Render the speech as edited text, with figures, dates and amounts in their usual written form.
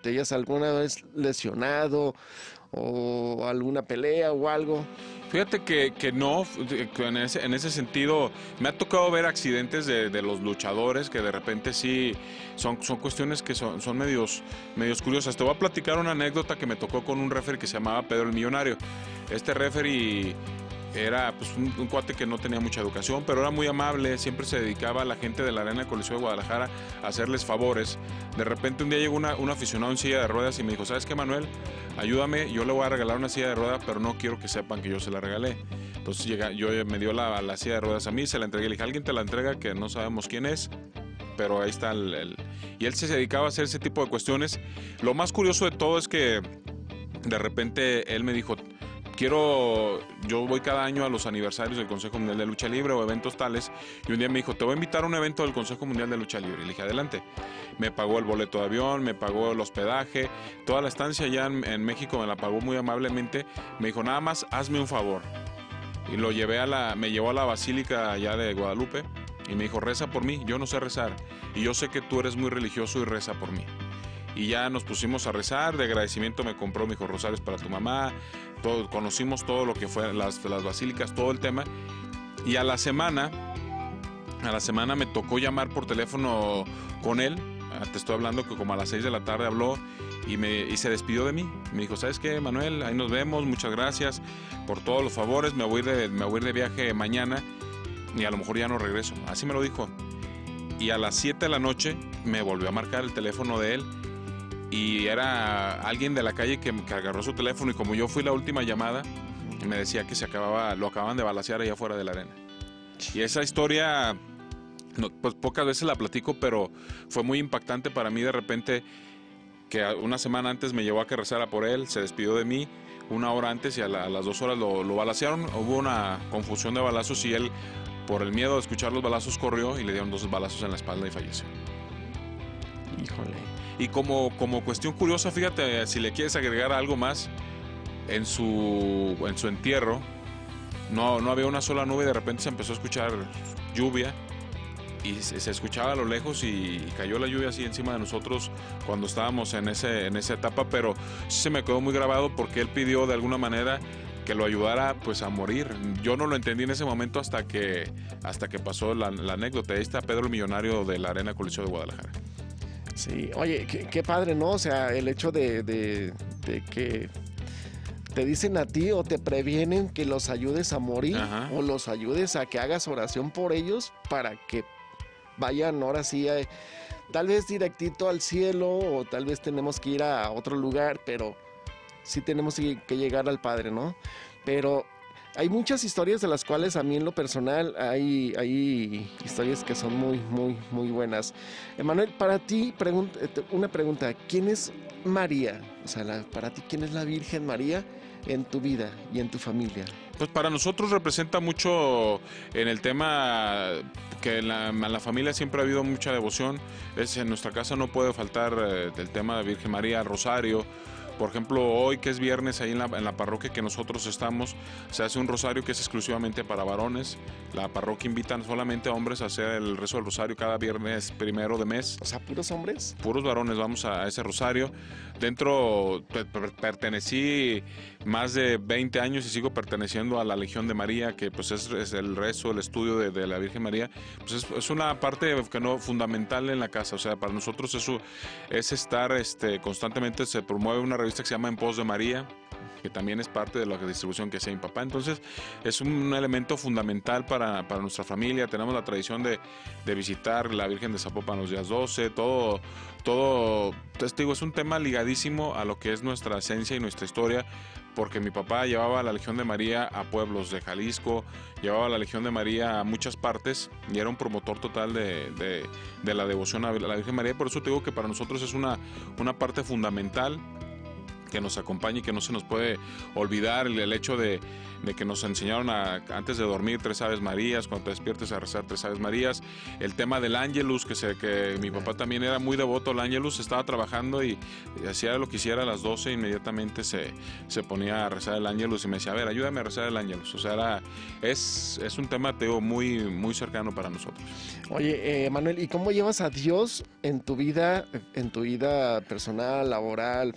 ¿Te hayas alguna vez lesionado o alguna pelea o algo? Fíjate que no, que en ese sentido me ha tocado ver accidentes de los luchadores que de repente sí son cuestiones que son medios curiosas. Te voy a platicar una anécdota que me tocó con un referee que se llamaba Pedro el Millonario. Este referee era pues un cuate que no tenía mucha educación, pero era muy amable, siempre se dedicaba a la gente de la Arena Coliseo de Guadalajara a hacerles favores. De repente un día llegó un aficionado en silla de ruedas y me dijo, ¿sabes qué, Manuel? Ayúdame, yo le voy a regalar una silla de ruedas, pero no quiero que sepan que yo se la regalé. Entonces me dio la silla de ruedas a mí, se la entregué, le dije, alguien te la entrega que no sabemos quién es, pero ahí está Y él se dedicaba a hacer ese tipo de cuestiones. Lo más curioso de todo es que de repente él me dijo, yo voy cada año a los aniversarios del Consejo Mundial de Lucha Libre o eventos tales, y un día me dijo, te voy a invitar a un evento del Consejo Mundial de Lucha Libre. Y le dije, adelante. Me pagó el boleto de avión, me pagó el hospedaje, toda la estancia allá en México me la pagó muy amablemente. Me dijo, nada más hazme un favor. Y me llevó a la Basílica allá de Guadalupe y me dijo, reza por mí, yo no sé rezar y yo sé que tú eres muy religioso y reza por mí. Y ya nos pusimos a rezar, de agradecimiento me compró, me dijo, rosarios para tu mamá, conocimos todo lo que fue las basílicas, todo el tema. Y a la semana me tocó llamar por teléfono con él. Te estoy hablando que como a las 6 de la tarde habló y se despidió de mí. Me dijo, ¿sabes qué, Manuel? Ahí nos vemos, muchas gracias por todos los favores, me voy a ir de viaje mañana y a lo mejor ya no regreso. Así me lo dijo. Y a las 7 de la noche me volvió a marcar el teléfono de él y era alguien de la calle que agarró su teléfono, y como yo fui la última llamada, me decía que lo acababan de balacear allá afuera de la arena. Y esa historia, no, pues pocas veces la platico, pero fue muy impactante para mí de repente, que una semana antes me llevó a que rezara por él, se despidió de mí una hora antes y a las 2 horas lo balacearon. Hubo una confusión de balazos y él, por el miedo de escuchar los balazos, corrió y le dieron 2 balazos en la espalda y falleció. Híjole. Y como cuestión curiosa, fíjate, si le quieres agregar algo más, en su entierro no había una sola nube, de repente se empezó a escuchar lluvia y se escuchaba a lo lejos y cayó la lluvia así encima de nosotros cuando estábamos en esa etapa, pero sí se me quedó muy grabado porque él pidió de alguna manera que lo ayudara pues a morir. Yo no lo entendí en ese momento hasta que pasó la anécdota. Ahí está Pedro el Millonario de la Arena Coliseo de Guadalajara. Sí, oye, qué padre, ¿no? O sea, el hecho de que te dicen a ti o te previenen que los ayudes a morir. Ajá. O los ayudes a que hagas oración por ellos para que vayan ahora sí tal vez directito al cielo, o tal vez tenemos que ir a otro lugar, pero sí tenemos que llegar al Padre, ¿no? Pero hay muchas historias de las cuales a mí en lo personal hay historias que son muy, muy, muy buenas. Emanuel, para ti, una pregunta. ¿Quién es María? O sea, para ti, ¿quién es la Virgen María en tu vida y en tu familia? Pues para nosotros representa mucho en el tema que en la familia siempre ha habido mucha devoción. En nuestra casa no puede faltar el tema de Virgen María, rosario. Por ejemplo, hoy que es viernes, ahí en la parroquia que nosotros estamos, se hace un rosario que es exclusivamente para varones. La parroquia invita solamente a hombres a hacer el rezo del rosario cada viernes 1 de mes. O sea, ¿puros hombres? Puros varones vamos a ese rosario. Dentro pertenecí más de 20 años y sigo perteneciendo a la Legión de María, que pues es el rezo, el estudio de la Virgen María. Pues es una parte fundamental en la casa. O sea, para nosotros eso es estar constantemente. Se promueve una revista que se llama En Pos de María, que también es parte de la distribución que hacía mi papá. Entonces es un elemento fundamental para nuestra familia. Tenemos la tradición de visitar la Virgen de Zapopan los días 12, todo testigo. Es un tema ligadísimo a lo que es nuestra esencia y nuestra historia, porque mi papá llevaba la Legión de María a pueblos de Jalisco, llevaba la Legión de María a muchas partes y era un promotor total de la devoción a la Virgen María. Por eso te digo que para nosotros es una parte fundamental, que nos acompaña y que no se nos puede olvidar, el hecho de que nos enseñaron antes de dormir 3 Aves Marías, cuando te despiertes a rezar 3 Aves Marías, el tema del Ángelus, que mi papá también era muy devoto al Ángelus, estaba trabajando y hacía lo que hiciera a las 12, inmediatamente se ponía a rezar el Ángelus y me decía, a ver, ayúdame a rezar el Ángelus. O sea, es un tema, te digo, muy, muy cercano para nosotros. Oye, Manuel, ¿y cómo llevas a Dios en tu vida personal, laboral,